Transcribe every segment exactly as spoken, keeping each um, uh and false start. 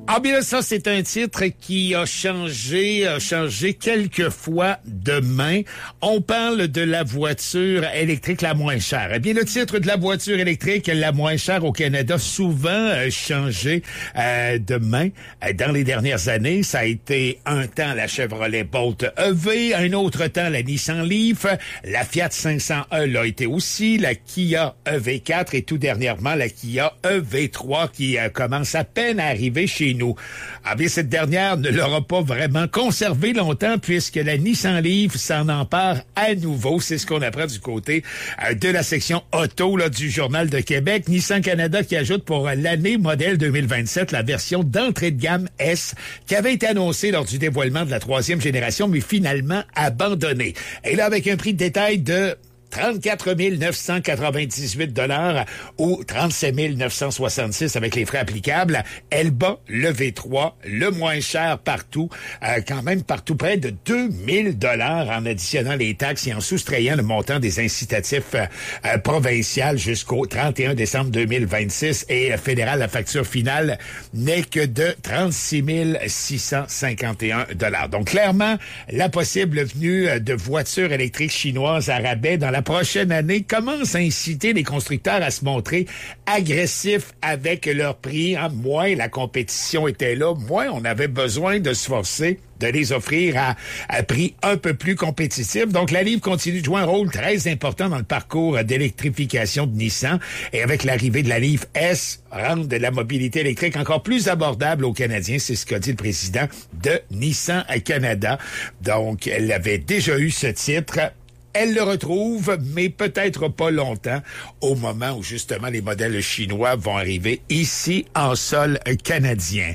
Ah bien ça, c'est un titre qui a changé, a changé quelques fois de main. On parle de la voiture électrique la moins chère. Eh bien, le titre de la voiture électrique la moins chère au Canada, souvent euh, changé euh, de main. Euh, dans les dernières années, ça a été un temps la Chevrolet Bolt E V, un autre temps la Nissan Leaf, la Fiat cinq cents E l'a été aussi, la Kia E V quatre et tout dernièrement la Kia E V trois qui euh, commence à peine à arriver chez nous. Ah bien, cette dernière ne l'aura pas vraiment conservé longtemps puisque la Nissan Leaf s'en empare à nouveau. C'est ce qu'on apprend du côté euh, de la section auto là, du Journal de Québec. Nissan Canada qui ajoute pour l'année modèle deux mille vingt-sept la version d'entrée de gamme S qui avait été annoncée lors du dévoilement de la troisième génération mais finalement abandonnée. Et là, avec un prix de détail de trente-quatre mille neuf cent quatre-vingt-dix-huit dollars ou trente-sept mille neuf cent soixante-six avec les frais applicables. Elle bat le V trois, le moins cher partout, euh, quand même partout près de deux mille dollars en additionnant les taxes et en soustrayant le montant des incitatifs euh, euh, provinciaux jusqu'au trente et un décembre deux mille vingt-six et euh, fédéral, la facture finale n'est que de trente-six mille six cent cinquante et un dollars. Donc clairement, la possible venue de voitures électriques chinoises à rabais dans la prochaine année commence à inciter les constructeurs à se montrer agressifs avec leurs prix. Hein. Moins la compétition était là, moins on avait besoin de se forcer de les offrir à, à prix un peu plus compétitif. Donc, la Leaf continue de jouer un rôle très important dans le parcours d'électrification de Nissan. Et avec l'arrivée de la Leaf S, rendre la mobilité électrique encore plus abordable aux Canadiens. C'est ce qu'a dit le président de Nissan Canada. Donc, elle avait déjà eu ce titre. Elle le retrouve, mais peut-être pas longtemps, au moment où justement les modèles chinois vont arriver ici en sol canadien.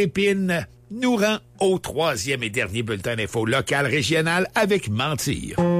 Arpin-Lépine nous rend au troisième et dernier bulletin d'info local régional avec Mentir.